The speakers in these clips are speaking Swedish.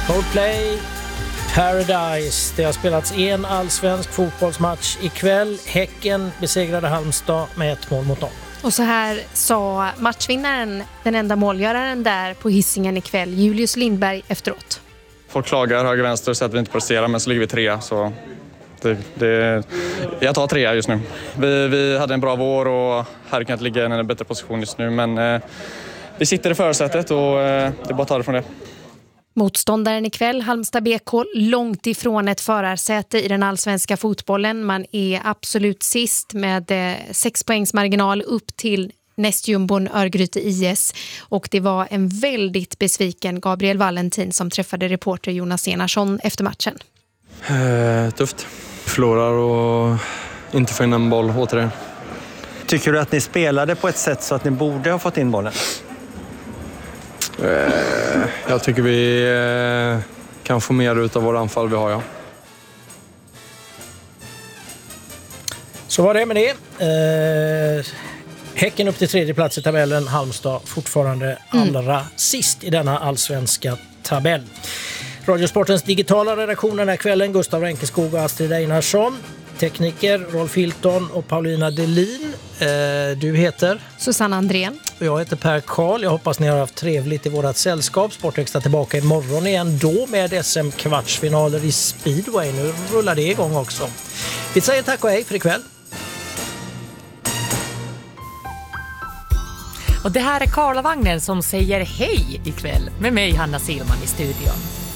Coldplay, Paradise. Det har spelats en allsvensk fotbollsmatch ikväll. Häcken besegrade Halmstad med 1-0. Och så här sa matchvinnaren, den enda målgöraren där på Hisingen ikväll, Julius Lindberg, efteråt. Folk klagar höger vänster så att vi inte presterar, men så ligger vi 3, så jag tar 3 just nu. Vi hade en bra vår och här kan inte ligga i en bättre position just nu, men vi sitter i förarsätet och det är bara att ta det från det. Motståndaren ikväll, Halmstad BK, långt ifrån ett förarsäte i den allsvenska fotbollen. Man är absolut sist med 6 poängs marginal upp till nästjumbon Örgryte IS. Och det var en väldigt besviken Gabriel Valentin som träffade reporter Jonas Enarsson efter matchen. Tufft. Förlorar och inte får in en boll återigen. Tycker du att ni spelade på ett sätt så att ni borde ha fått in bollen? Jag tycker vi kan få mer ut av våra anfall vi har, ja. Så var det med det. Häcken upp till 3:e plats i tabellen. Halmstad fortfarande allra sist i denna allsvenska tabell. Radiosportens digitala redaktion den här kvällen, Gustav Renkeskog och Astrid Einarsson. Tekniker Rolf Hilton och Paulina Delin. Du heter? Susanne Andrén. Och jag heter Per Karl. Jag hoppas ni har haft trevligt i vårat sällskap. Sportextra tillbaka imorgon igen, då med SM-kvartsfinaler i speedway. Nu rullar det igång också. Vi säger tack och hej för ikväll. Och det här är Karlavagnen som säger hej ikväll med mig, Hanna Silman, i studion.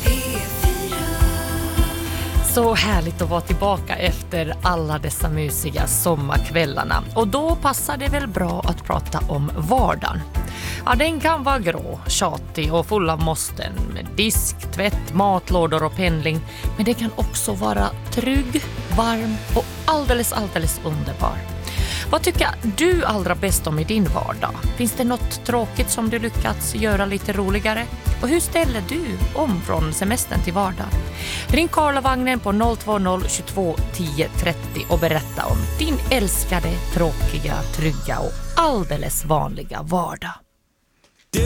Så härligt att vara tillbaka efter alla dessa mysiga sommarkvällarna. Och då passar det väl bra att prata om vardagen. Ja, den kan vara grå, tjatig och full av måsten med disk, tvätt, matlådor och pendling. Men det kan också vara trygg, varm och alldeles underbar. Vad tycker du allra bäst om i din vardag? Finns det något tråkigt som du lyckats göra lite roligare? Och hur ställer du om från semestern till vardag? Ring Karlavagnen på 020 22 10 30 och berätta om din älskade, tråkiga, trygga och alldeles vanliga vardag.